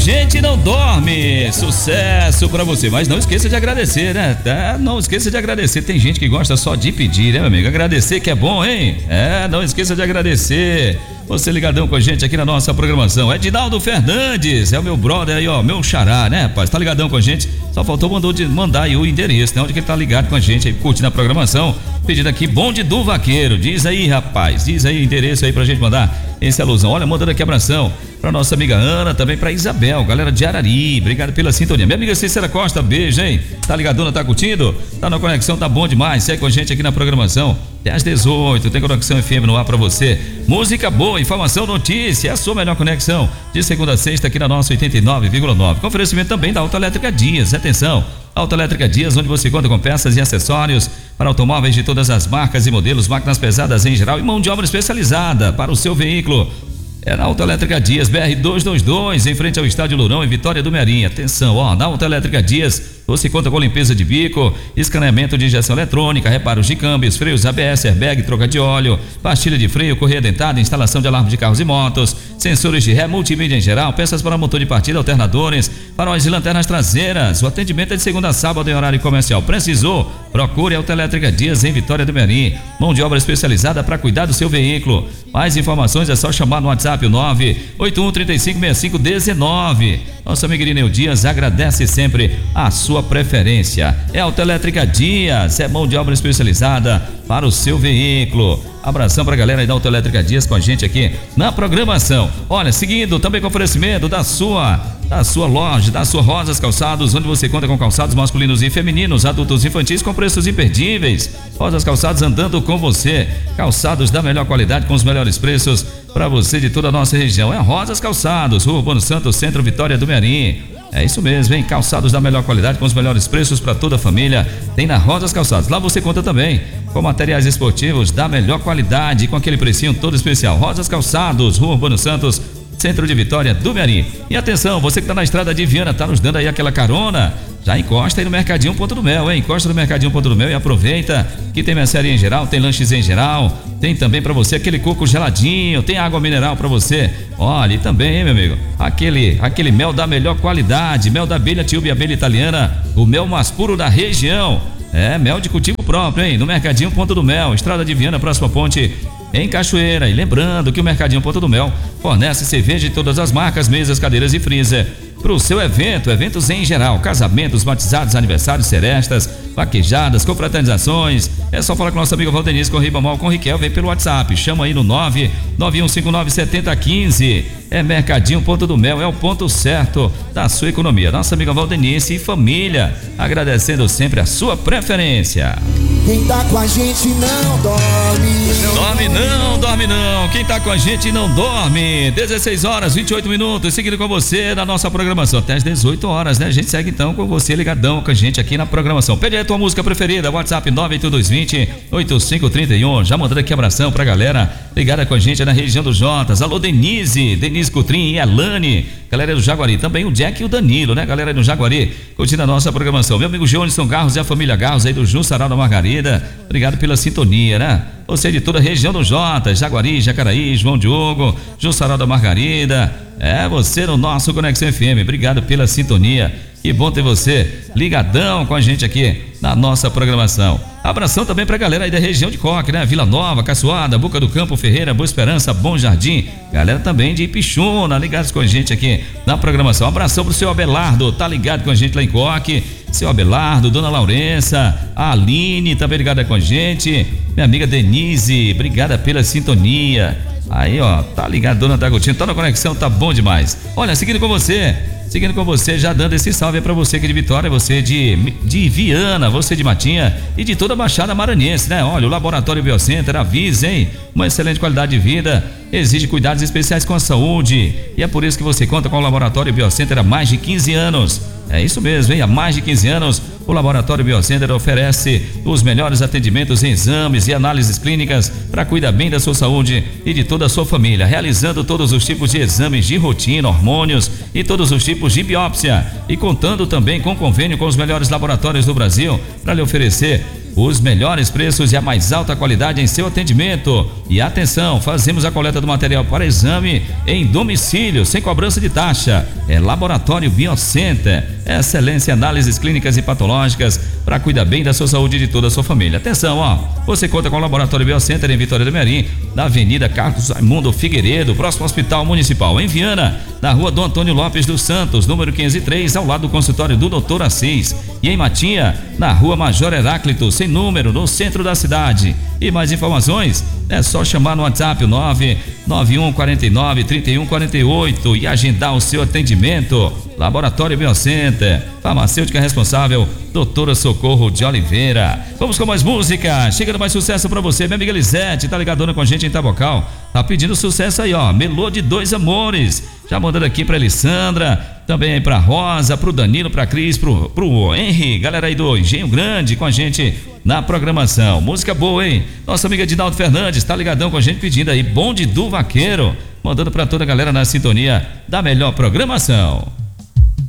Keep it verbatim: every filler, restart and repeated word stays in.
Gente não dorme, sucesso pra você, mas não esqueça de agradecer, né? Tá? Não esqueça de agradecer, tem gente que gosta só de pedir, né, meu amigo? Agradecer que é bom, hein? É, não esqueça de agradecer. Você ligadão com a gente aqui na nossa programação. Edinaldo Fernandes, é o meu brother aí, ó, meu xará, né, rapaz? Tá ligadão com a gente, só faltou mandou de mandar aí o endereço, né? Onde que ele tá ligado com a gente aí, curtindo a programação. Pedindo aqui, bonde do vaqueiro, diz aí, rapaz, diz aí o endereço aí pra gente mandar essa alusão. Olha, mandando aqui abração pra nossa amiga Ana, também pra Isabel, galera de Arari, obrigado pela sintonia. Minha amiga Cícera Costa, beijo, hein? Tá ligadona, tá curtindo? Tá na conexão, tá bom demais, segue com a gente aqui na programação. Até às dezoito, tem Conexão F M no ar pra você. Música boa, informação, notícia, é a sua melhor conexão. De segunda a sexta aqui na nossa oitenta e nove vírgula nove. Com oferecimento também da Autoelétrica Dias, atenção. Autoelétrica Dias, onde você conta com peças e acessórios para automóveis de todas as marcas e modelos, máquinas pesadas em geral e mão de obra especializada para o seu veículo. É na Autoelétrica Dias, B R duzentos e vinte e dois, em frente ao Estádio Lourão, em Vitória do Mearim. Atenção, ó, na Autoelétrica Dias, você conta com limpeza de bico, escaneamento de injeção eletrônica, reparos de câmbios, freios A B S, airbag, troca de óleo, pastilha de freio, correia dentada, instalação de alarme de carros e motos, sensores de ré, multimídia em geral, peças para motor de partida, alternadores, faróis e lanternas traseiras. O atendimento é de segunda a sábado em horário comercial. Precisou? Procure a Autoelétrica Dias em Vitória do Mearim. Mão de obra especializada para cuidar do seu veículo. Mais informações é só chamar no WhatsApp o nove oito um, três cinco, seis cinco um nove. Nossa amiga Irineu Dias agradece sempre a sua preferência. É Autoelétrica Dias, é mão de obra especializada para o seu veículo. Abração pra galera aí da Autoelétrica Dias com a gente aqui na programação. Olha, seguindo também com oferecimento da sua da sua loja, da sua Rosas Calçados, onde você conta com calçados masculinos e femininos, adultos e infantis com preços imperdíveis. Rosas Calçados andando com você. Calçados da melhor qualidade com os melhores preços para você de toda a nossa região. É Rosas Calçados, Rua Urbano Santos, Centro, Vitória do Mearim. É isso mesmo, hein? Calçados da melhor qualidade com os melhores preços para toda a família. Tem na Rosas Calçados. Lá você conta também com materiais esportivos da melhor qualidade com aquele precinho todo especial. Rosas Calçados, Rua Urbano Santos, Centro de Vitória do Mearim. E atenção, você que tá na estrada de Viana, tá nos dando aí aquela carona, já encosta aí no Mercadinho Ponto do Mel, hein? Encosta no Mercadinho Ponto do Mel e aproveita que tem mercearia em geral, tem lanches em geral, tem também pra você aquele coco geladinho, tem água mineral pra você. Olha, e também, hein, meu amigo, aquele, aquele mel da melhor qualidade, mel da abelha Tiúbe e abelha italiana, o mel mais puro da região. É, mel de cultivo próprio, hein? No Mercadinho Ponto do Mel, estrada de Viana, próxima ponte, em Cachoeira. E lembrando que o Mercadinho Ponto do Mel fornece cerveja de todas as marcas, mesas, cadeiras e freezer para o seu evento, eventos em geral, casamentos, batizados, aniversários, serestas, vaquejadas, confraternizações. É só falar com nosso amigo Valdeniz com Ribamol, com Riquel, vem pelo WhatsApp, chama aí no nove nove um cinco nove sete zero um cinco. É Mercadinho Ponto do Mel, é o ponto certo da sua economia. Nossa amiga Valdenice e família, agradecendo sempre a sua preferência. Quem tá com a gente não dorme. Não dorme não, dorme não. Quem tá com a gente não dorme. dezesseis horas, vinte e oito minutos, seguindo com você na nossa programação até às dezoito horas, né? A gente segue então com você ligadão com a gente aqui na programação. Pede aí a tua música preferida, WhatsApp nove oito dois dois zero, oito cinco três um. Já mandando aqui abração pra galera ligada com a gente na região dos Jotas. Alô, Denise, Denise Coutrin e Alane, galera do Jaguari, também o Jack e o Danilo, né? Galera do Jaguari, curtindo a nossa programação. Meu amigo Johnson Garros e a família Garros aí do Jussaral da Margarida, obrigado pela sintonia, né? Você de toda a região dos Jotas, Jaguari, Jacaraí, João Diogo, Jussaral da Margarida, é você no nosso Conexão F M, obrigado pela sintonia. Que bom ter você ligadão com a gente aqui na nossa programação. Abração também pra galera aí da região de Coque, né? Vila Nova, Caçoada, Boca do Campo, Ferreira, Boa Esperança, Bom Jardim. Galera também de Ipixuna, ligados com a gente aqui na programação. Abração pro seu Abelardo, tá ligado com a gente lá em Coque. Seu Abelardo, Dona Laurença, a Aline, também ligada com a gente. Minha amiga Denise, obrigada pela sintonia. Aí, ó, tá ligado, Dona Dagotinho, tá na conexão, tá bom demais. Olha, seguindo com você, seguindo com você, já dando esse salve aí pra você aqui de Vitória, você de, de Viana, você de Matinha e de toda a Baixada Maranhense, né? Olha, o Laboratório Biocenter avisa, hein? Uma excelente qualidade de vida, exige cuidados especiais com a saúde e é por isso que você conta com o Laboratório Biocenter há mais de quinze anos. É isso mesmo, hein? Há mais de quinze anos, o Laboratório Biocenter oferece os melhores atendimentos em exames e análises clínicas para cuidar bem da sua saúde e de toda a sua família, realizando todos os tipos de exames de rotina, hormônios e todos os tipos de biópsia e contando também com convênio com os melhores laboratórios do Brasil para lhe oferecer os melhores preços e a mais alta qualidade em seu atendimento. E atenção, fazemos a coleta do material para exame em domicílio, sem cobrança de taxa. É Laboratório Biocenter, excelência em análises clínicas e patológicas para cuidar bem da sua saúde e de toda a sua família. Atenção, ó, você conta com o Laboratório Biocenter em Vitória do Mearim, na Avenida Carlos Raimundo Figueiredo, próximo ao Hospital Municipal. Em Viana, na Rua Dom Antônio Lopes dos Santos, número quinhentos e três, ao lado do consultório do doutor Assis. E em Matinha, na Rua Major Heráclito, sem número, no centro da cidade. E mais informações, é só chamar no WhatsApp nove nove um quatro nove, três um quatro oito e agendar o seu atendimento. Laboratório Biocenter, farmacêutica responsável, doutora Socorro de Oliveira. Vamos com mais música, chegando mais sucesso pra você. Minha amiga Lisete, tá ligadona com a gente em Tabocal, tá pedindo sucesso aí, ó, Melô de Dois Amores. Já mandando aqui pra Alessandra, também aí pra Rosa, pro Danilo, pra Cris, pro, pro Henry, galera aí do Engenho Grande com a gente na programação. Música boa, hein? Nossa amiga Dinaldo Fernandes tá ligadão com a gente pedindo aí Bonde do Vaqueiro, mandando pra toda a galera na sintonia da melhor programação.